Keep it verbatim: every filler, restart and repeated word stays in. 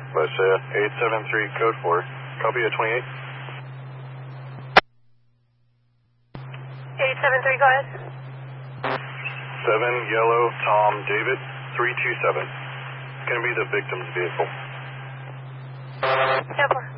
Let's say eight seven three code four. Copy at twenty-eight. eight seven three, go ahead. seven Yellow Tom David three two seven. Gonna be the victim's vehicle. ten four.